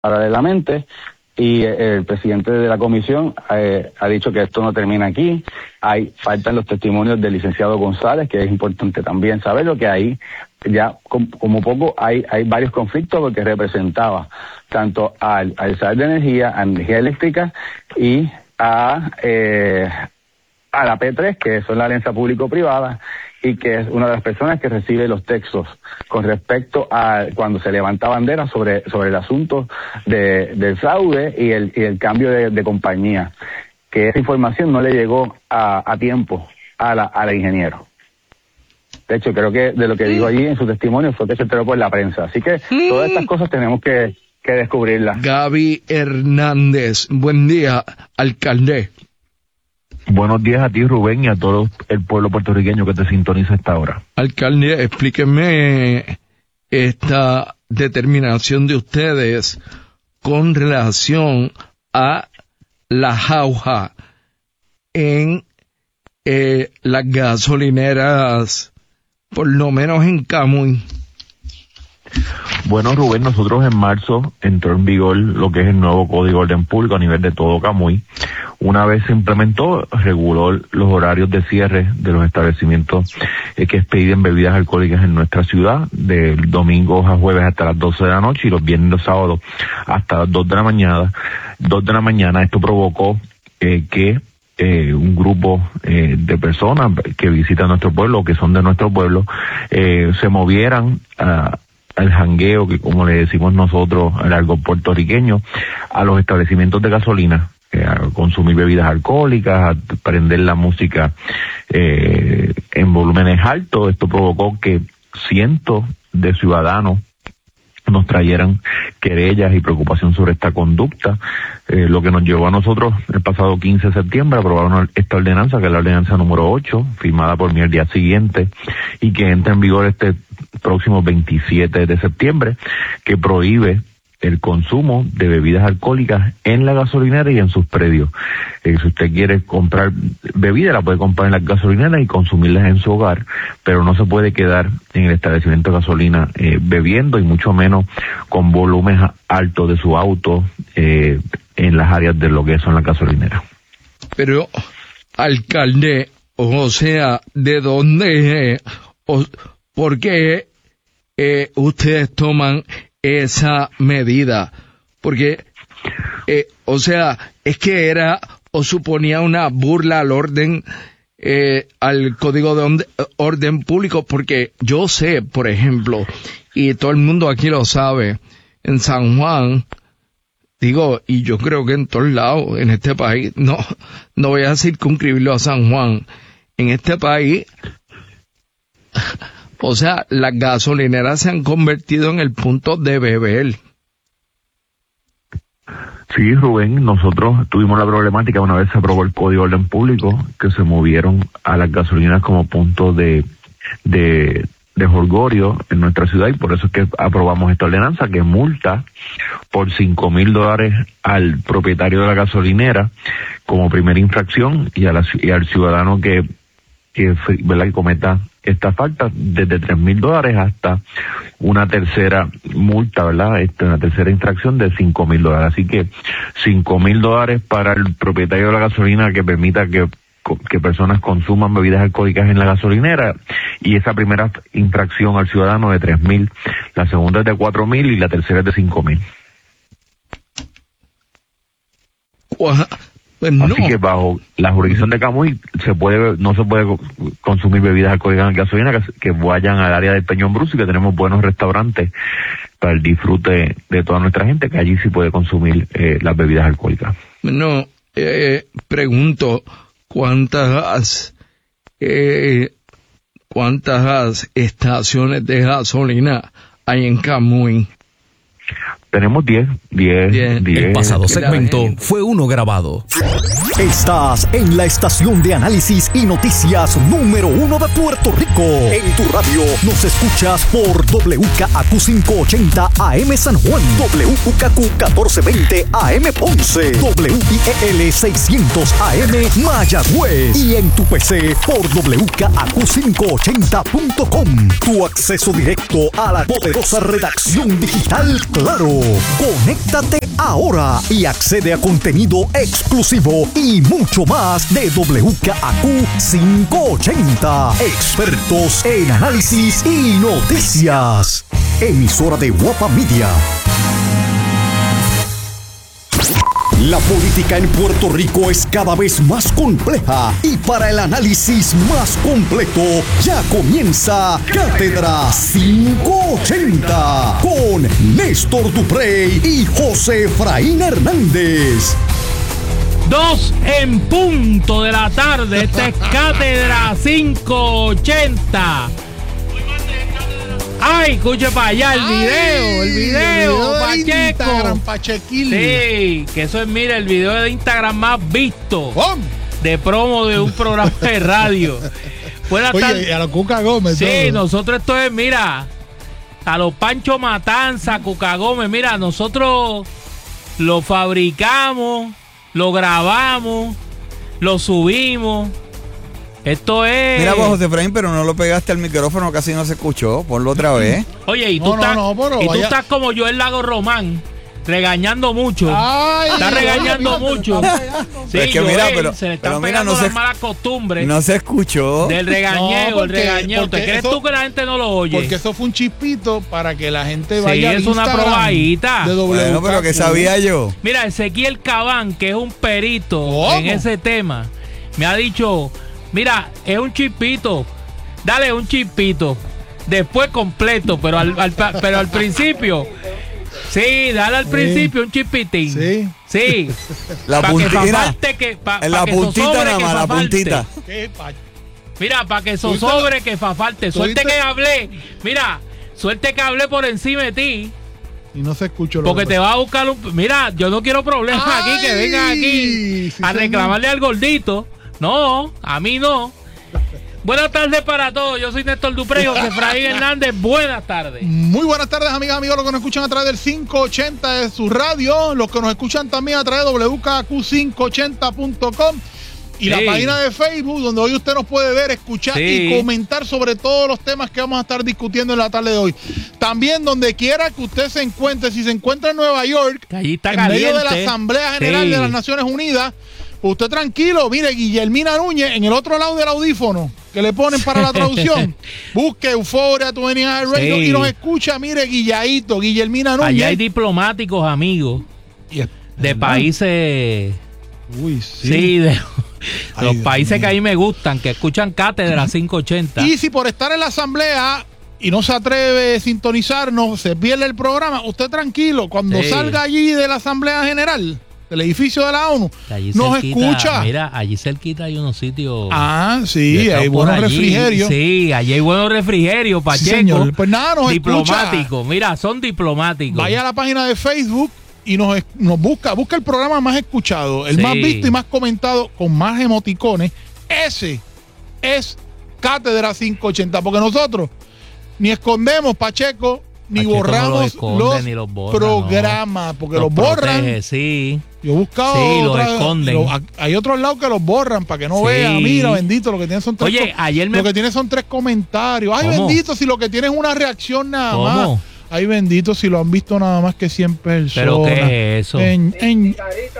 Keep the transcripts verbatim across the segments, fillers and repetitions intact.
paralelamente. Y eh, el presidente de la comisión eh, ha dicho que esto no termina aquí. Hay faltan los testimonios del licenciado González, que es importante también saberlo, que ahí ya com, como poco hay hay varios conflictos porque representaba tanto al, al S A R de Energía, a Energía Eléctrica y a eh, a la P tres, que son la alianza público-privada, y que es una de las personas que recibe los textos con respecto a cuando se levanta bandera sobre sobre el asunto de del fraude y el y el cambio de, de compañía, que esa información no le llegó a, a tiempo a la a la ingeniero. De hecho, creo que de lo que dijo allí en su testimonio fue que se enteró por la prensa. Así que todas estas cosas tenemos que, que descubrirlas. Gaby Hernández, buen día, alcalde. Buenos días a ti, Rubén, y a todo el pueblo puertorriqueño que te sintoniza a esta hora. Alcalde, explíqueme esta determinación de ustedes con relación a la jauja en eh, las gasolineras, por lo menos en Camuy. Bueno, Rubén, nosotros en marzo entró en vigor lo que es el nuevo Código de Orden Público a nivel de todo Camuy. Una vez se implementó, reguló los horarios de cierre de los establecimientos eh, que expiden bebidas alcohólicas en nuestra ciudad, del domingo a jueves hasta las doce de la noche y los viernes y los sábados hasta las dos de la mañana. dos de la mañana, esto provocó eh, que eh, un grupo eh, de personas que visitan nuestro pueblo o que son de nuestro pueblo eh, se movieran a al jangueo, que como le decimos nosotros, al algo puertorriqueño, a los establecimientos de gasolina, eh, a consumir bebidas alcohólicas, a prender la música eh, en volúmenes altos. Esto provocó que cientos de ciudadanos nos trayeran querellas y preocupación sobre esta conducta, eh, lo que nos llevó a nosotros el pasado quince de septiembre a aprobar esta ordenanza, que es la ordenanza número ocho, firmada por mí el día siguiente, y que entra en vigor este próximo veintisiete de septiembre, que prohíbe el consumo de bebidas alcohólicas en la gasolinera y en sus predios. Eh, si usted quiere comprar bebida, la puede comprar en las gasolineras y consumirlas en su hogar, pero no se puede quedar en el establecimiento de gasolina eh, bebiendo, y mucho menos con volúmenes altos de su auto eh, en las áreas de lo que son las gasolineras. Pero, alcalde, o sea, ¿de dónde, eh, o, por qué eh, ustedes toman esa medida? Porque, eh, o sea, es que era o suponía una burla al orden, eh, al Código de Orden, orden Público, porque yo sé, por ejemplo, y todo el mundo aquí lo sabe, en San Juan, digo, y yo creo que en todos lados, en este país, no, no voy a circunscribirlo a San Juan, en este país, o sea, las gasolineras se han convertido en el punto de beber. Sí, Rubén, nosotros tuvimos la problemática una vez se aprobó el Código de Orden Público, que se movieron a las gasolineras como punto de, de, de jolgorio en nuestra ciudad, y por eso es que aprobamos esta ordenanza que multa por cinco mil dólares al propietario de la gasolinera como primera infracción, y, a la, y al ciudadano que, que, ¿verdad?, que cometa esta falta, desde tres mil dólares hasta una tercera multa, ¿verdad? Esta, una tercera infracción de cinco mil dólares. Así que cinco mil dólares para el propietario de la gasolina que permita que, que personas consuman bebidas alcohólicas en la gasolinera, y esa primera infracción al ciudadano de tres mil, la segunda es de cuatro mil y la tercera es de cinco mil. Pues no. Así que bajo la jurisdicción de Camuy se puede, no se puede consumir bebidas alcohólicas en gasolina, que, que vayan al área del Peñón Bruce, y que tenemos buenos restaurantes para el disfrute de toda nuestra gente, que allí sí puede consumir eh, las bebidas alcohólicas. No, eh, pregunto, ¿cuántas eh, cuántas estaciones de gasolina hay en Camuy? Tenemos diez, diez, diez. El pasado segmento fue uno grabado. Estás en la estación de análisis y noticias número uno de Puerto Rico. En tu radio nos escuchas por W K A Q quinientos ochenta A M San Juan, W K Q catorce veinte A M Ponce, W I E L seiscientos A M Mayagüez, y en tu P C por W K A Q quinientos ochenta punto com. Tu acceso directo a la poderosa redacción digital Claro. Conéctate ahora y accede a contenido exclusivo y mucho más de W K A Q quinientos ochenta. Expertos en análisis y noticias. Emisora de Guapa Media. La política en Puerto Rico es cada vez más compleja y para el análisis más completo ya comienza Cátedra quinientos ochenta con Néstor Duprey y José Efraín Hernández. Dos en punto de la tarde. Esta es Cátedra quinientos ochenta. Ay, escuche para allá el video, el video, el video de Instagram, Pachequil. Sí, que eso es, mira, el video de Instagram más visto. ¿Cómo? De promo de un programa de radio. Buenas Oye, tardes. a los Cuca Gómez. Sí, todo. nosotros esto es, mira, a los Pancho Matanza, Cuca Gómez, mira, nosotros lo fabricamos, lo grabamos, lo subimos. Esto es... Mira vos, José Efraín, pero no lo pegaste al micrófono, casi no se escuchó. Ponlo otra vez. Oye, y tú, No, no, estás, no, pero y tú vaya- estás como yo el Lago Román, regañando mucho. Ay, Está regañando fíjate, mucho. lo están pegando. Sí, Pero es que mira, Joel, pero- se le pero están mira, pegando no las se- malas costumbres No se escuchó. del regañeo, No, porque- el regañeo. ¿Te porque crees eso- tú que la gente no lo oye? Porque eso fue un chispito para que la gente Sí, vaya al es una Instagram probadita. de W K Q. Bueno, pero que sabía yo. Mira, Ezequiel Cabán, que es un perito ¿Cómo? en ese tema, me ha dicho, mira, es un chispito, dale un chispito, después completo, pero al, al- pero al principio, sí, dale al principio un chispitín. Sí. Sí. La Pa' que puntita. fafalte que, pa- En pa' la que puntita zozobre nada que más, la fafalte. puntita. ¿Qué, pa- Mira, para que ¿Tuviste zozobre la- que fafalte. Suerte tuviste- que hablé. Mira, suerte que hablé por encima de ti. Y no se escuchó lo Porque que- te va a buscar un... Mira, yo no quiero problemas Ay, aquí, que vengan aquí sí, a señor. reclamarle al gordito. No, a mí no. Buenas tardes para todos. Yo soy Néstor Duprey, José Efraín Hernández. Buenas tardes. Muy buenas tardes, amigas, amigos, los que nos escuchan a través del quinientos ochenta de su radio, los que nos escuchan también a través de W K A Q quinientos ochenta punto com y Sí. la página de Facebook, donde hoy usted nos puede ver, escuchar Sí. y comentar sobre todos los temas que vamos a estar discutiendo en la tarde de hoy. También donde quiera que usted se encuentre, si se encuentra en Nueva York, Que allí está en medio de la caliente. Asamblea General Sí. de las Naciones Unidas, pues usted tranquilo, mire, Guillermina Núñez, en el otro lado del audífono que le ponen para la traducción, busque Euforia, tú venías al radio Sí. y nos escucha, mire, Guilladito, Guillermina Núñez. Allá hay diplomáticos, amigos, Y es- de países... Uy, sí. Sí, de Ay, los Dios países mío. que ahí me gustan, que escuchan Cátedra quinientos ochenta. Y si por estar en la asamblea y no se atreve a sintonizarnos, se pierde el programa, usted tranquilo, cuando Sí. salga allí de la Asamblea General, del edificio de la ONU, Que allí nos cerquita, escucha. Mira, allí cerquita hay unos sitios. Ah, Yo sí, he estado hay por buenos allí. refrigerios. Sí, allí hay buenos refrigerios, Sí, Pacheco. señor. Pues nada, nos diplomáticos, mira, son diplomáticos. Vaya a la página de Facebook y nos, es- nos busca, busca el programa más escuchado, el Sí. más visto y más comentado, con más emoticones. Ese es Cátedra quinientos ochenta, porque nosotros ni escondemos, Pacheco, ni Pacheco no borramos los esconde, los, ni los borra, programas, porque los, borran. protege, sí. Yo he buscado Sí, los otra- esconden. lo- hay otros lados que los borran para que no Sí. vean. Mira, bendito, lo que tienen son tres Oye, co- ayer me- lo que tiene son tres comentarios. Ay, ¿Cómo? bendito, si lo que tiene es una reacción nada ¿Cómo? más. Ay, bendito, si lo han visto nada más que cien personas. ¿Pero qué es eso? En, en,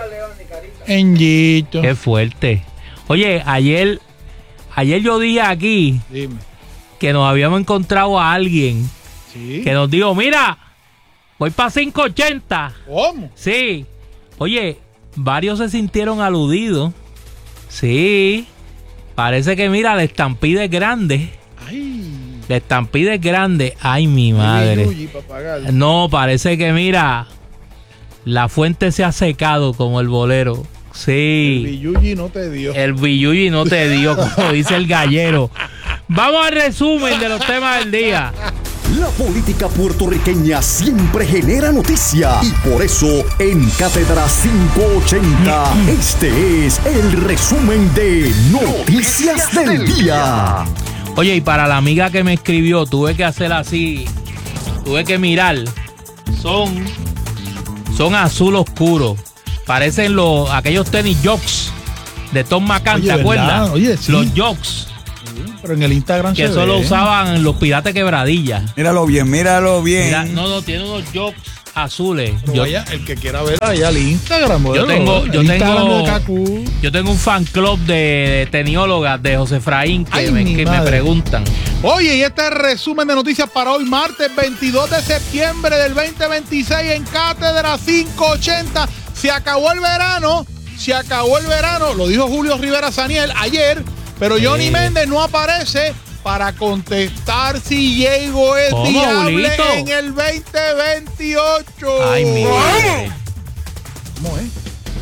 en Yito. Qué fuerte. Oye, ayer, ayer yo dije aquí Dime. que nos habíamos encontrado a alguien Sí. que nos dijo, mira, voy para quinientos ochenta. ¿Cómo? Sí. Oye, varios se sintieron aludidos. Sí. Parece que, mira, la estampida es grande. Ay. La estampida es grande. Ay, mi madre. Yuyi, pa' pagar. No, parece que, mira, la fuente se ha secado como el bolero. Sí. Yuyi no te dio. El billuyi no te dio, como dice el gallero. Vamos al resumen de los temas del día. La política puertorriqueña siempre genera noticia y por eso en Cátedra quinientos ochenta este es el resumen de Noticias del Día. Oye, y para la amiga que me escribió, tuve que hacer así, tuve que mirar. Son, son azul oscuro. Parecen los aquellos tenis jocks de Tom McCann, Oye, ¿te ¿verdad? acuerdas? Oye, sí. Los jocks, Pero en el Instagram que se eso lo ve. usaban los piratas quebradillas. Míralo bien, míralo bien. Mira, no, no, tiene unos jocks azules. Yo, vaya, el que quiera ver allá al Instagram, yo tengo, yo tengo, de yo tengo un fan club de teniólogas de José Efraín que, Ay, me, que me preguntan. Oye, y este es el resumen de noticias para hoy, martes veintidós de septiembre del veinte veintiséis en Cátedra quinientos ochenta. Se acabó el verano, se acabó el verano, lo dijo Julio Rivera Saniel ayer, pero Johnny eh. Méndez no aparece para contestar si Diego es viable en el veinte veintiocho. Ay, mi madre. ¿Cómo es?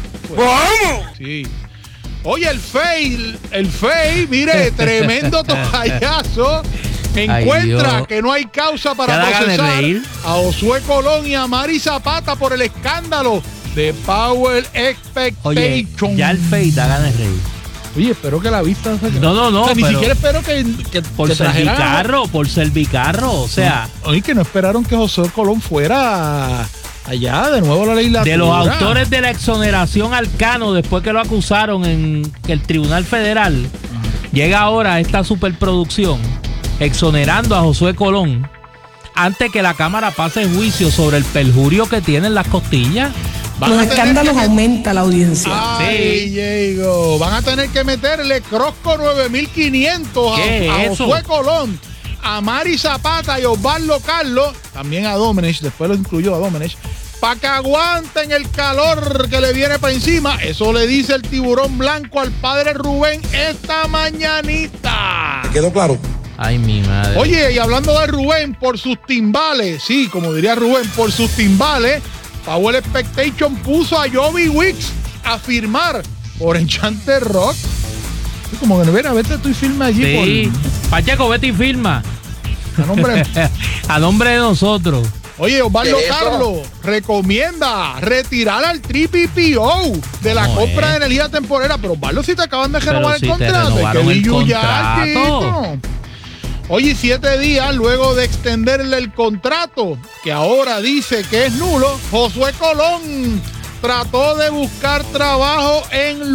Pues, sí. Oye, el Fey, el Fey, mire, tremendo tocayazo. Encuentra Ay, que no hay causa para procesar a Josué Colón y a Mari Zapata por el escándalo de Power Expectation. Oye, ya el Fey da ganas de reír. Oye, espero que la vista... No, no, no. O sea, ni siquiera espero que... que por que ser bicarro, por ser bicarro, o sea... Oye, que no esperaron que José Colón fuera allá de nuevo a la legislatura. De los autores de la exoneración al Cano, después que lo acusaron en el Tribunal Federal, uh-huh. llega ahora esta superproducción exonerando a Josué Colón antes que la Cámara pase juicio sobre el perjurio que tienen las costillas. Los escándalos que... aumenta la audiencia. Ay, sí. Diego. Van a tener que meterle Crosco nueve mil quinientos a, a Josué Colón, a Mari Zapata y Osvaldo Carlos, también a Domenech, después lo incluyó a Domenech, para que aguanten el calor que le viene para encima. Eso le dice el tiburón blanco al padre Rubén esta mañanita. ¿Te quedó claro? Ay, mi madre. Oye, y hablando de Rubén, por sus timbales, sí, como diría Rubén, por sus timbales, Power Expectation puso a Joby Wicks a firmar por Enchanted Rock. Sí, como que, mira, vete tú y firma allí. Sí, por... Pacheco, vete y firma. A nombre, a nombre de nosotros. Oye, Osvaldo Carlos recomienda retirar al triple P O de la no compra es. de energía temporera. Pero Osvaldo, si te acaban de renovar si el contrato. Que el contrato. Oye, siete días luego de extenderle el contrato, que ahora dice que es nulo, Josué Colón trató de buscar trabajo en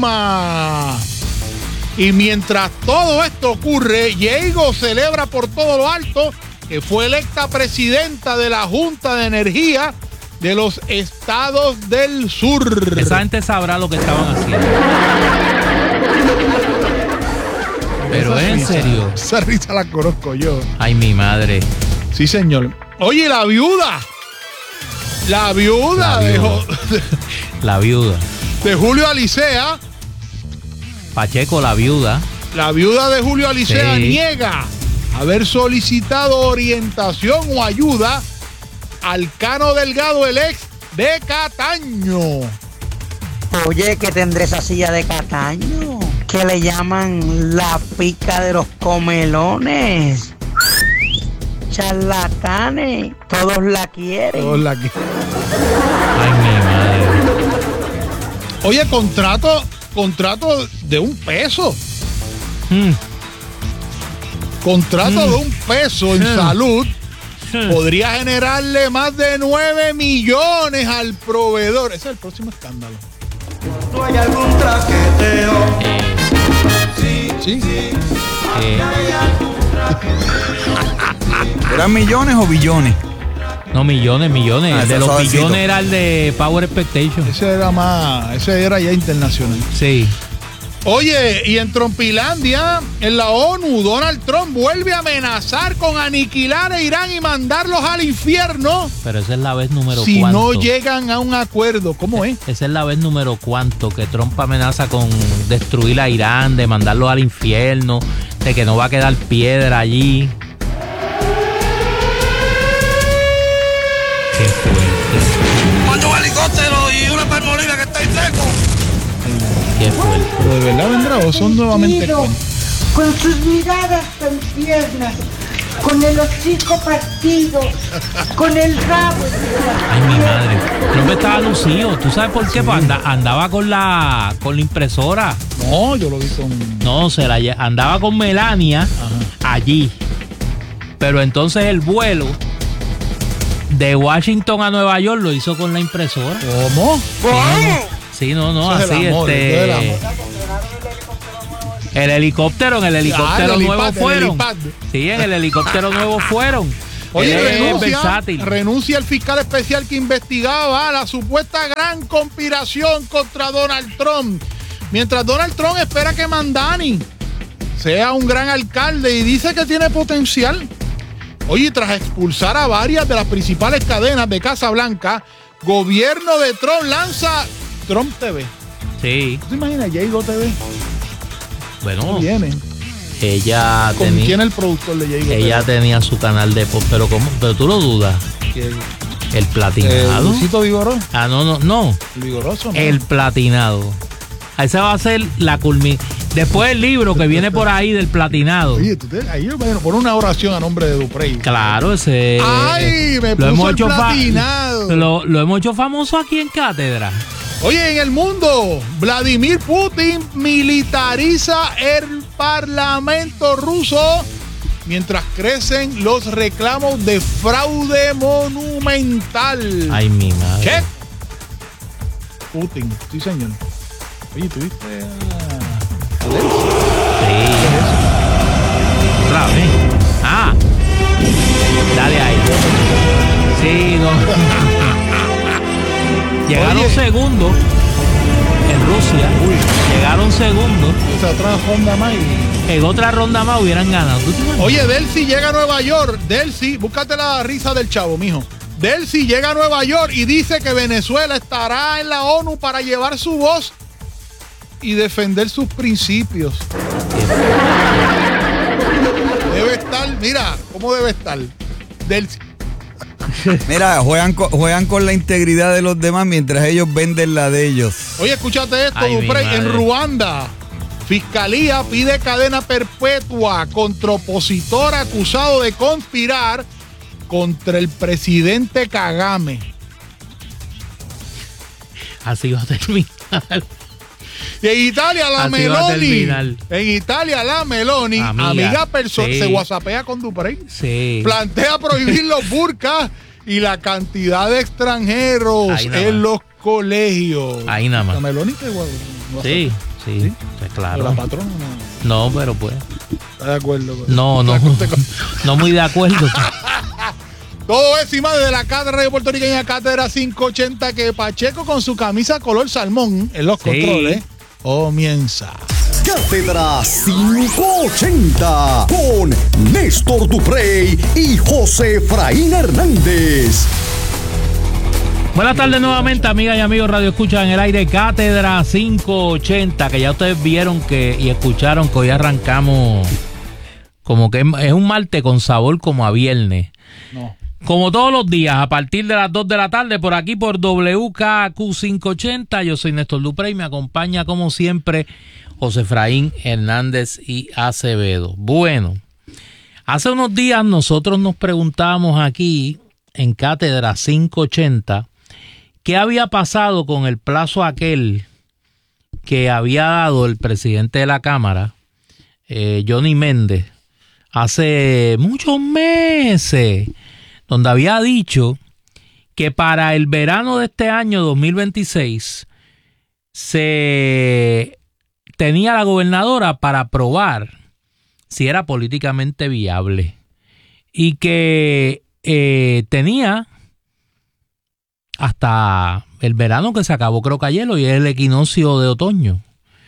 Luma. Y mientras todo esto ocurre, Diego celebra por todo lo alto que fue electa presidenta de la Junta de Energía de los Estados del Sur. Esa gente sabrá lo que estaban haciendo. Pero es en serio. Esa risa la conozco yo. Ay, mi madre. Sí, señor. Oye, la viuda. La viuda, la viuda. De, la viuda. De Julio Alicea. Pacheco, la viuda. La viuda de Julio Alicea sí. niega haber solicitado orientación o ayuda al Cano Delgado, el ex de Cataño. Oye, que tendré esa silla de Cataño, que le llaman la pica de los comelones. Charlatanes, todos la quieren. Todos la quieren. Ay, mi madre. Oye, contrato, contrato de un peso. Mm. Contrato mm. de un peso en mm. salud mm. podría generarle más de nueve millones al proveedor. Ese es el próximo escándalo. No hay algún traqueteo. Eh. Sí, sí. sí. Eh. ¿Eran millones o billones? No, millones, millones. Ah, el de los suavecito. billones era el de Power Expectation. Ese era más, ese era ya internacional. Sí. Oye, y en Trumpilandia, en la ONU, Donald Trump vuelve a amenazar con aniquilar a Irán y mandarlos al infierno. Pero esa es la vez número si cuánto. no llegan a un acuerdo. ¿Cómo es? Esa es la vez número cuánto que Trump amenaza con destruir a Irán, de mandarlos al infierno, de que no va a quedar piedra allí. Qué fuerte. Mando un helicóptero y una palmoliva que está en seco. Qué fuerte. ¿Pero de verdad vendrá o son nuevamente cuentos? Con sus miradas tan tiernas, con el hocico partido, con el rabo. Ay, mi madre. Trump estaba lucido. ¿Tú sabes por qué? Sí. Pues anda, andaba con la con la impresora. No, yo lo vi con... No, se la andaba con Melania. Ajá. Allí. Pero entonces el vuelo de Washington a Nueva York lo hizo con la impresora. ¿Cómo? ¿Cómo? Sí, no, no, Eso así, amor, este... El helicóptero, en el helicóptero ah, el nuevo helipad, fueron. El sí, en el helicóptero nuevo fueron. Oye, Él es renuncia, versátil. renuncia el fiscal especial que investigaba la supuesta gran conspiración contra Donald Trump. Mientras Donald Trump espera que Mandani sea un gran alcalde y dice que tiene potencial. Oye, tras expulsar a varias de las principales cadenas de Casa Blanca, gobierno de Trump lanza Trump T V. Sí. ¿Tú te imaginas? Jaygo T V. Bueno, viene. Ella ¿Con tenía, quién es el productor de Jaygo ella T V? tenía su canal de pop, pero ¿cómo? Pero tú lo dudas. ¿Quién? El platinado. ¿El Luisito Vigoroso? Ah, no, no, no. El Vigoroso, ¿no? El platinado. Esa va a ser la culminación. Después el libro que viene por ahí del platinado. Oye, tú te, ahí bueno, pon una oración a nombre de Duprey. Claro, ese. ¡Ay! Me lo puso hemos el hecho platinado. Fa- lo, lo hemos hecho famoso aquí en Cátedra. Oye, en el mundo, Vladimir Putin militariza el parlamento ruso mientras crecen los reclamos de fraude monumental. Ay, mi madre. Check. Putin, sí señor. Oye, ¿tuviste a, a Delcy? Sí. Otra vez. Ah. Dale ahí. Sí, no. Llegaron Oye. segundos en Rusia. Uy. Llegaron segundos. Esa otra ronda más. y- En otra ronda más hubieran ganado. ¿Tú te imaginas? Oye, Delcy llega a Nueva York. Delcy, búscate la risa del chavo, mijo. Delcy llega a Nueva York y dice que Venezuela estará en la ONU para llevar su voz y defender sus principios. Debe estar, mira, ¿cómo debe estar? Delcy. Mira, juegan con, juegan con la integridad de los demás mientras ellos venden la de ellos. Oye, escúchate esto, Ay, mi Duprey. En madre. Ruanda, Fiscalía pide cadena perpetua contra opositor acusado de conspirar contra el presidente Kagame. Así va a terminar. Y en Italia, la Así va a Meloni. terminar. En Italia, la Meloni, amiga, Amiga, persona, sí. se whatsappea con Duprey. Sí. Plantea prohibir los burkas y la cantidad de extranjeros Ahí nada en más. los colegios. Ahí nada más. La Meloni te gua- Sí, sí, ¿Sí? pues Pero claro. la patrona no No, pero pues. está de acuerdo. pues. No, no. No muy de acuerdo. Todo eso y más desde la Cátedra de Puertorriqueña, Cátedra quinientos ochenta, que Pacheco con su camisa color salmón en los Sí. controles comienza. Cátedra quinientos ochenta con Néstor Duprey y José Efraín Hernández. Buenas tardes nuevamente, amigas y amigos Radio Escucha en el aire, Cátedra quinientos ochenta, que ya ustedes vieron que y escucharon que hoy arrancamos como que es un martes con sabor como a viernes. No. Como todos los días, a partir de las dos de la tarde, por aquí por W K A Q quinientos ochenta, yo soy Néstor Duprey, me acompaña como siempre José Efraín Hernández y Acevedo. Bueno, hace unos días nosotros nos preguntábamos aquí en Cátedra quinientos ochenta qué había pasado con el plazo aquel que había dado el presidente de la Cámara, eh, Johnny Méndez, hace muchos meses, donde había dicho que para el verano de este año dos mil veintiséis se tenía la gobernadora para probar si era políticamente viable y que eh, tenía hasta el verano que se acabó, creo que ayer, y es el equinoccio de otoño.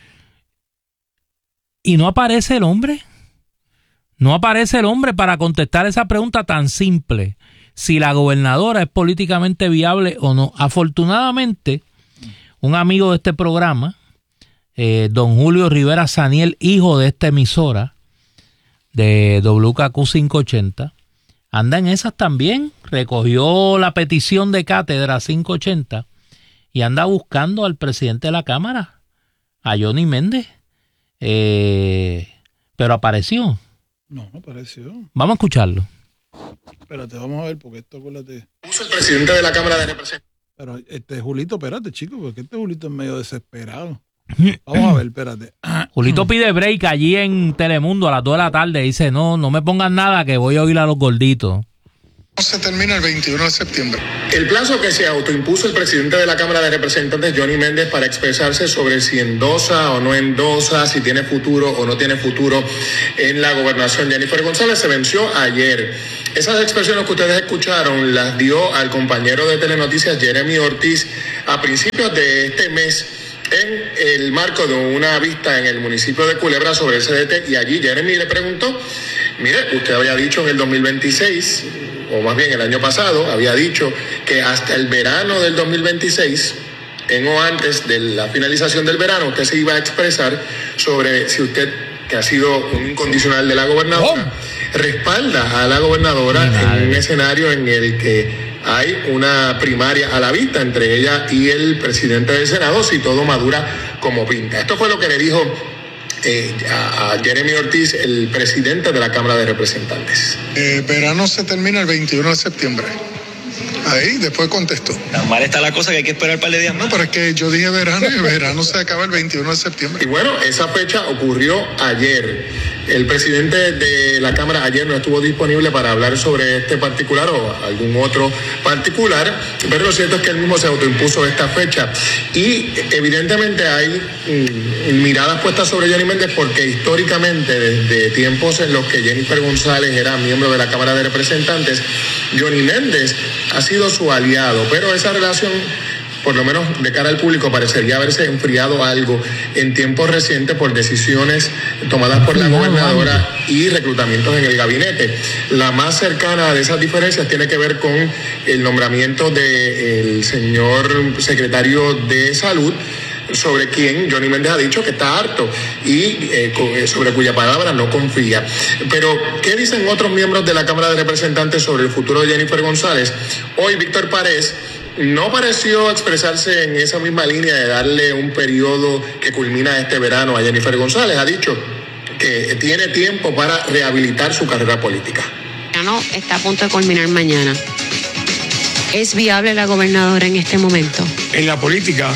Y no aparece el hombre. No aparece el hombre para contestar esa pregunta tan simple. Si la gobernadora es políticamente viable o no. Afortunadamente, un amigo de este programa, eh, don Julio Rivera Saniel, hijo de esta emisora de W K Q quinientos ochenta, anda en esas también. Recogió la petición de Cátedra quinientos ochenta y anda buscando al presidente de la Cámara, a Johnny Méndez. Eh, pero apareció. No, no apareció. Vamos a escucharlo. Espérate, vamos a ver, porque esto, acuérdate. El presidente de la Cámara de Representantes. Pero este Julito, espérate, chico, porque este Julito es medio desesperado. Vamos a ver, espérate. Julito pide break allí en Telemundo a las dos de la tarde. Dice, no, no me pongan nada que voy a oír a los gorditos. Se termina el veintiuno de septiembre. El plazo que se autoimpuso el presidente de la Cámara de Representantes, Johnny Méndez, para expresarse sobre si endosa o no endosa, si tiene futuro o no tiene futuro en la gobernación Jennifer González, se venció ayer. Esas expresiones que ustedes escucharon las dio al compañero de Telenoticias, Jeremy Ortiz, a principios de este mes, en el marco de una vista en el municipio de Culebra sobre el C D T, y allí Jeremy le preguntó, mire, usted había dicho en el dos mil veintiséis, o más bien el año pasado, había dicho que hasta el verano del dos mil veintiséis, en o antes de la finalización del verano, usted se iba a expresar sobre si usted, que ha sido un incondicional de la gobernadora, oh. respalda a la gobernadora en un escenario en el que hay una primaria a la vista entre ella y el presidente del Senado, si todo madura como pinta. Esto fue lo que le dijo Eh, a, a Jeremy Ortiz, el presidente de la Cámara de Representantes. El verano se termina el veintiuno de septiembre. Ahí, después contesto. Tan mal está la cosa que hay que esperar un par de días más. No, pero es que yo dije verano y el verano se acaba el veintiuno de septiembre. Y bueno, esa fecha ocurrió ayer. El presidente de la Cámara ayer no estuvo disponible para hablar sobre este particular o algún otro particular, pero lo cierto es que él mismo se autoimpuso esta fecha. Y evidentemente hay mm, miradas puestas sobre Johnny Méndez porque históricamente, desde tiempos en los que Jennifer González era miembro de la Cámara de Representantes, Johnny Méndez ha sido su aliado, pero esa relación, por lo menos de cara al público, parecería haberse enfriado algo en tiempos recientes por decisiones tomadas por la gobernadora y reclutamientos en el gabinete. La más cercana de esas diferencias tiene que ver con el nombramiento del señor secretario de Salud, sobre quien Johnny Méndez ha dicho que está harto y eh, sobre cuya palabra no confía. Pero, ¿qué dicen otros miembros de la Cámara de Representantes sobre el futuro de Jennifer González? Hoy Víctor Párez no pareció expresarse en esa misma línea de darle un periodo que culmina este verano a Jennifer González. Ha dicho que tiene tiempo para rehabilitar su carrera política. No, está a punto de culminar mañana. ¿Es viable la gobernadora en este momento? En la política,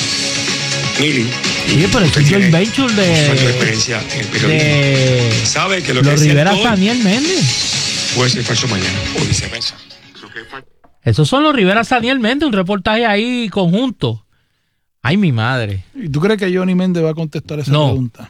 Mili. Sí, pero es el joint venture de, experiencia en de sabe que lo los que Rivera hoy Saniel Méndez puede ser falso mañana o viceversa. Esos son los Rivera Saniel Méndez, un reportaje ahí conjunto. Ay, mi madre. ¿Y tú crees que Johnny Méndez va a contestar esa no. pregunta?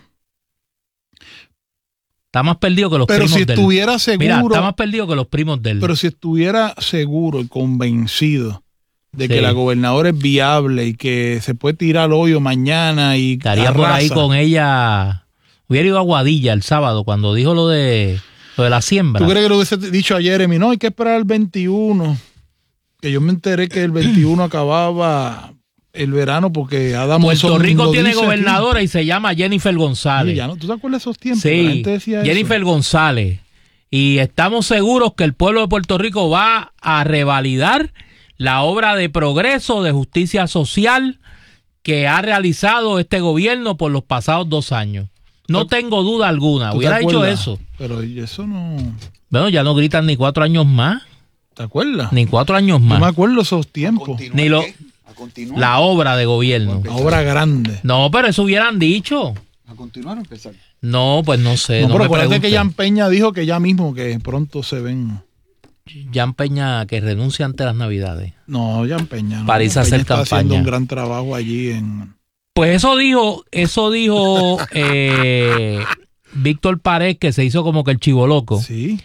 Está más perdido que los pero primos si de él. estuviera seguro, Mira, está más perdido que los primos de él. Pero si estuviera seguro y convencido de sí. que la gobernadora es viable y que se puede tirar al hoyo mañana y estaría arrasa. Por ahí con ella. Hubiera ido a Guadilla el sábado cuando dijo lo de lo de la siembra. ¿Tú crees que lo hubiese dicho a Jeremy? No, hay que esperar el veintiuno. Que yo me enteré que el veintiuno acababa el verano porque Adam Puerto Rico tiene gobernadora aquí. Y se llama Jennifer González. Sí, ya, ¿no? ¿Tú te acuerdas de esos tiempos? Sí, la gente decía Jennifer eso. González. Y estamos seguros que el pueblo de Puerto Rico va a revalidar la obra de progreso, de justicia social que ha realizado este gobierno por los pasados dos años. No tengo duda alguna. Hubiera dicho eso. Pero eso no... Bueno, ya no gritan ni cuatro años más. ¿Te acuerdas? Ni cuatro años más. No me acuerdo esos tiempos. Ni lo, la obra de gobierno. La obra grande. No, pero eso hubieran dicho. ¿A continuar o empezar? No, pues no sé. No, no pero me acuérdate que Jan Peña dijo que ya mismo que pronto se ven. Jan Peña que renuncia ante las Navidades. No, Jan Peña. No. Para irse a hacer está campaña. haciendo un gran trabajo allí en... Pues eso dijo, eso dijo eh, Víctor Párez, que se hizo como que el chivoloco. Sí.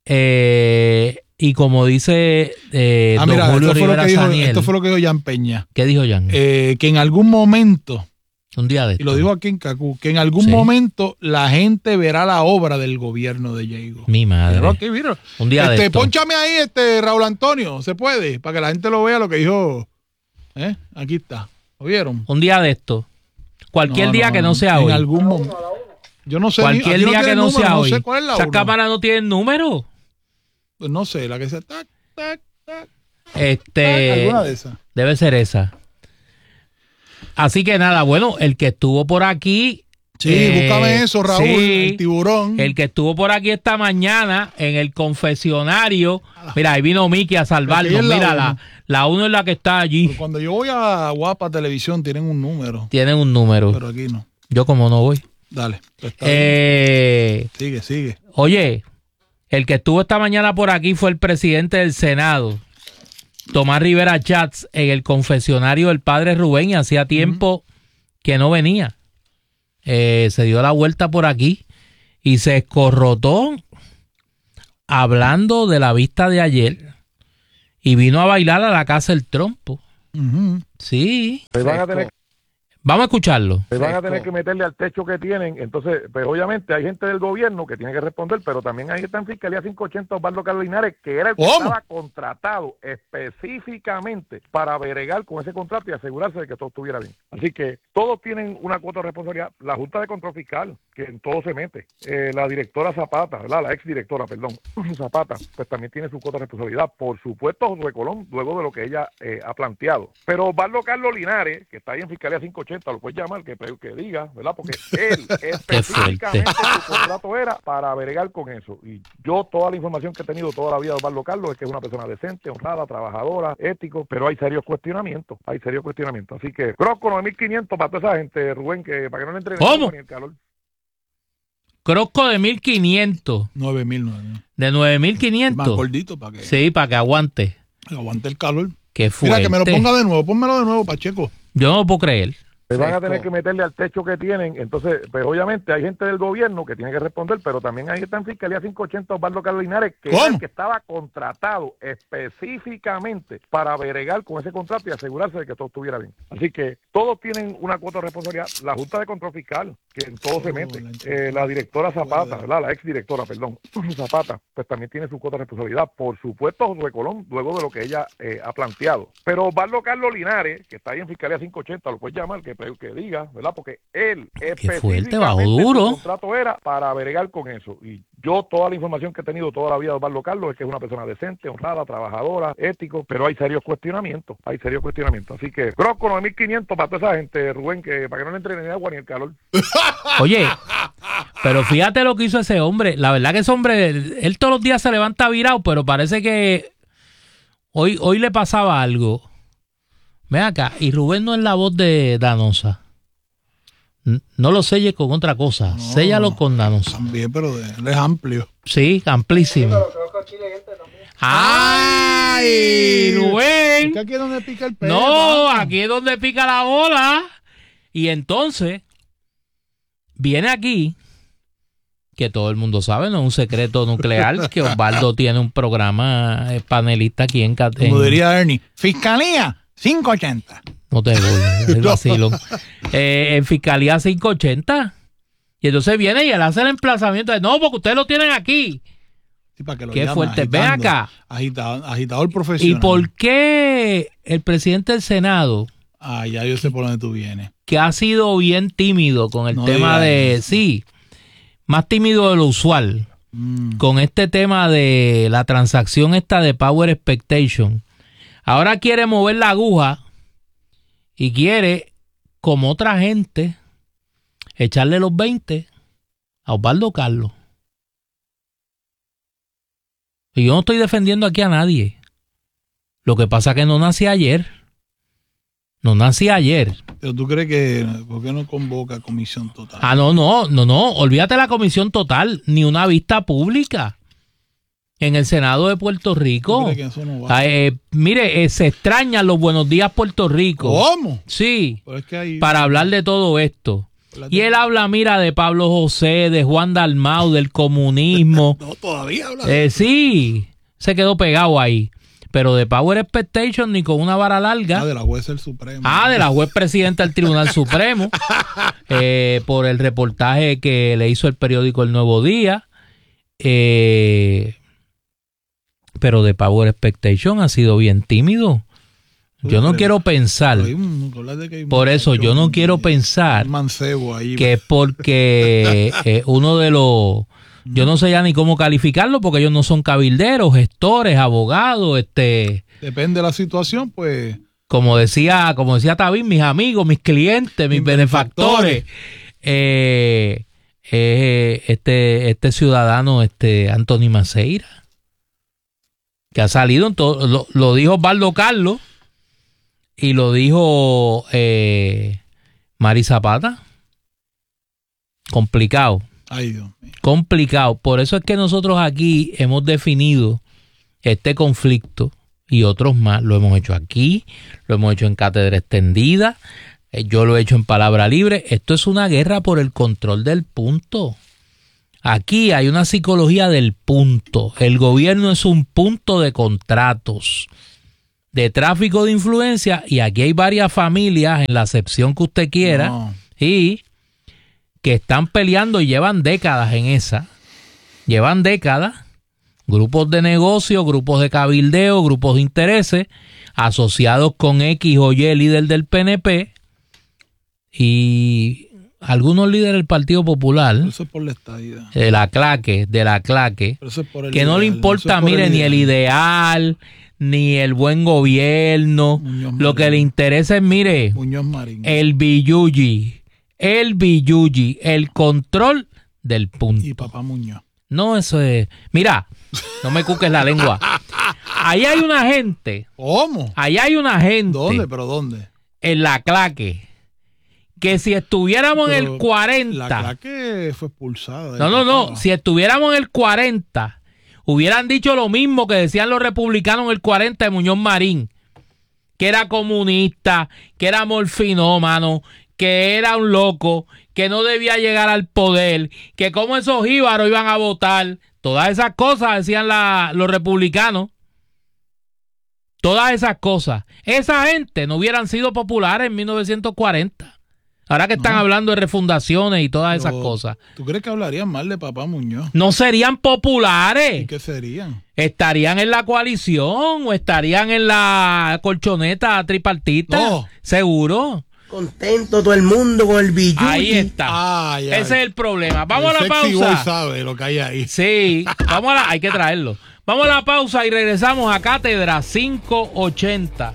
Eh... Y como dice eh, ah, don mira, Julio esto, Rivera fue dijo, Saniel, esto fue lo que dijo Jan Peña. ¿Qué dijo Jan? Eh, que en algún momento, un día de esto. y lo dijo aquí en Cacú, que en algún sí. momento la gente verá la obra del gobierno de Diego. Mi madre. Pero aquí, mira. Un día este, de esto. Pónchame ahí, este Raúl Antonio, ¿se puede? Para que la gente lo vea lo que dijo. ¿Eh? Aquí está. ¿Lo vieron? Un día de esto. Cualquier no, día no, que no sea en hoy. En algún momento. Yo no sé. Cualquier ni, día no que no número, sea no hoy. Sé cuál es la Esas uno. cámaras no tienen número. Pues no sé, la que se tac, tac, tac. Este, ¿Alguna de esas? Debe ser esa. Así que nada, bueno, el que estuvo por aquí. Sí, eh, búscame eso, Raúl, sí, el tiburón. El que estuvo por aquí esta mañana en el confesionario. Mira, ahí vino Miki a salvarnos. La Mira, uno. la, la uno es la que está allí. Pero cuando yo voy a Guapa Televisión tienen un número. Tienen un número. Pero aquí no. Yo como no voy. Dale. Pues eh, sigue, sigue. Oye, El que estuvo esta mañana por aquí fue el presidente del Senado, Tomás Rivera Chats, en el confesionario del padre Rubén, y hacía tiempo uh-huh. que no venía. Eh, se dio la vuelta por aquí y se escorrotó hablando de la vista de ayer y vino a bailar a la casa del trompo. Uh-huh. Sí. Se van a tener... Vamos a escucharlo. Se van a tener que meterle al techo que tienen. Entonces, pues obviamente hay gente del gobierno que tiene que responder, pero también ahí está en Fiscalía quinientos ochenta Osvaldo Carlos Linares, que era el que ¿Cómo? estaba contratado específicamente para bregar con ese contrato y asegurarse de que todo estuviera bien. Así que todos tienen una cuota de responsabilidad. La Junta de Control Fiscal, que en todo se mete. Eh, la directora Zapata, ¿verdad? La exdirectora, perdón, Zapata, pues también tiene su cuota de responsabilidad. Por supuesto, Josué Colón, luego de lo que ella eh, ha planteado. Pero Osvaldo Carlos Linares, que está ahí en Fiscalía quinientos ochenta, lo puedes llamar, que, que diga, ¿verdad? Porque él específicamente su contrato era para bregar con eso. Y yo toda la información que he tenido toda la vida de Osvaldo Carlos es que es una persona decente, honrada, trabajadora, ético, pero hay serios cuestionamientos, hay serios cuestionamientos. Así que Crosco nueve mil quinientos para toda esa gente, Rubén, que para que no le entre ¿Cómo? Ni el calor. Crosco de mil quinientos. nueve mil nueve. De nueve mil quinientos. Más gordito para que... Sí, para que aguante. Aguante el calor. Qué fuerte. Mira, que me lo ponga de nuevo, pónmelo de nuevo, Pacheco. Yo no lo puedo creer. Se van a tener que meterle al techo que tienen. Entonces, pues obviamente hay gente del gobierno que tiene que responder, pero también ahí está en Fiscalía quinientos ochenta Osvaldo Carlos Linares, que era el que estaba contratado específicamente para bregar con ese contrato y asegurarse de que todo estuviera bien. Así que todos tienen una cuota de responsabilidad. La Junta de Control Fiscal, que en todo se mete. Eh, la directora Zapata, ¿verdad? La exdirectora, perdón, Zapata, pues también tiene su cuota de responsabilidad. Por supuesto, Josué Colón, luego de lo que ella eh, ha planteado. Pero Osvaldo Carlos Linares, que está ahí en Fiscalía quinientos ochenta, lo puedes llamar, que que diga, ¿verdad? Porque él específicamente su contrato era para bregar con eso. Y yo toda la información que he tenido toda la vida de Osvaldo Carlos es que es una persona decente, honrada, trabajadora, ético, pero hay serios cuestionamientos, hay serios cuestionamientos. Así que Crosco nueve mil quinientos para toda esa gente, Rubén, que para que no le entre ni agua ni el calor. Oye, pero fíjate lo que hizo ese hombre. La verdad que ese hombre, él todos los días se levanta virado, pero parece que hoy, hoy le pasaba algo. Ven acá, y Rubén no es la voz de Danosa. No lo selle con otra cosa, no, séllalo con Danosa. También, pero él es amplio. Sí, amplísimo. ¡Ay, Rubén! Es que aquí es donde pica el pelo. No, man. Aquí es donde pica la bola. Y entonces, viene aquí, que todo el mundo sabe, no es un secreto nuclear, que Osvaldo tiene un programa eh, panelista aquí en... Como en, diría Ernie, Fiscalía quinientos ochenta. No te voy, el vacilo. eh, en Fiscalía quinientos ochenta. Y entonces viene y él hace el emplazamiento de, no, porque ustedes lo tienen aquí. Sí, para que lo qué llame, fuerte. Ven acá. Agitador, agitador profesional. ¿Y por qué el presidente del Senado? Ah, ya yo sé por dónde tú vienes. Que ha sido bien tímido con el no tema de... Eso. Sí, más tímido de lo usual. Mm. Con este tema de la transacción esta de Power Expectation. Ahora quiere mover la aguja y quiere, como otra gente, echarle los veinte a Osvaldo Carlos. Y yo no estoy defendiendo aquí a nadie. Lo que pasa es que no nací ayer. No nací ayer. Pero tú crees que, ¿por qué no convoca comisión total? Ah, no, no, no, no. Olvídate la comisión total, ni una vista pública. En el Senado de Puerto Rico. Que eso no va? Eh, mire, eh, se extrañan los Buenos Días Puerto Rico. ¿Cómo? Sí, es que hay... para hablar de todo esto. Y él habla, mira, de Pablo José, de Juan Dalmau, del comunismo. No, todavía habla. Eh, sí, se quedó pegado ahí. Pero de Power Expectation ni con una vara larga. Ah, de la juez del Supremo. Ah, de la juez presidenta del Tribunal Supremo. Eh, por el reportaje que le hizo el periódico El Nuevo Día. Eh... Pero de Power Expectation ha sido bien tímido. Yo no quiero pensar, por eso yo no quiero pensar que es porque eh, uno de los, yo no sé ya ni cómo calificarlo, porque ellos no son cabilderos, gestores, abogados, este. Depende de la situación, pues. Como decía, como decía Tabín, mis amigos, mis clientes, mis, mis benefactores, eh, eh, este, este ciudadano, este Anthony Maceira, que ha salido en todo, lo, lo dijo Osvaldo Carlos y lo dijo eh, Mari Zapata. Complicado. Ay, Dios mío. Complicado. Por eso es que nosotros aquí hemos definido este conflicto y otros más. Lo hemos hecho aquí, lo hemos hecho en cátedra extendida, yo lo he hecho en palabra libre. Esto es una guerra por el control del punto. Aquí hay una psicología del punto. El gobierno es un punto de contratos, de tráfico de influencia, y aquí hay varias familias, en la acepción que usted quiera, no. y que están peleando y llevan décadas en esa. Llevan décadas. Grupos de negocio, grupos de cabildeo, grupos de intereses, asociados con X o Y líder del P N P, y algunos líderes del Partido Popular, eso es por la estadidad, de la claque, de la claque, eso es por el que ideal, no le importa, mire, el ni el ideal, ni el buen gobierno, Muñoz lo Marín. Que le interesa es, mire, Muñoz Marín. el billuyi, el billuyi, el control del punto. Y papá Muñoz. No, eso es, mira, no me cuques la lengua. Ahí hay una gente. ¿Cómo? Ahí hay una gente. ¿Dónde? ¿Pero dónde? En la claque. Que si estuviéramos Pero en el cuarenta. La claque fue expulsada. No, no, no. Si estuviéramos en el cuarenta, hubieran dicho lo mismo que decían los republicanos en el cuarenta de Muñoz Marín. Que era comunista, que era morfinómano, que era un loco, que no debía llegar al poder, que como esos jíbaros iban a votar. Todas esas cosas decían la, los republicanos. Todas esas cosas. Esa gente no hubieran sido populares en mil novecientos cuarenta. Ahora que están no. hablando de refundaciones y todas esas Pero, cosas. ¿Tú crees que hablarían mal de papá Muñoz? No serían populares. ¿Y qué serían? Estarían en la coalición o estarían en la colchoneta tripartita. No. Seguro. Contento todo el mundo con el billuyi. Ahí está. Ay, ay. Ese es el problema. Vamos el a la pausa. Boy sabe lo que hay ahí. Sí, vamos a la, hay que traerlo. Vamos a la pausa y regresamos a Cátedra quinientos ochenta.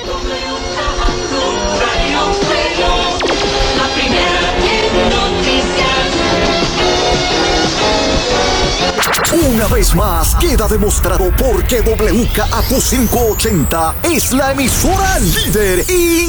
Una vez más, queda demostrado por qué W K A Q quinientos ochenta es la emisora líder y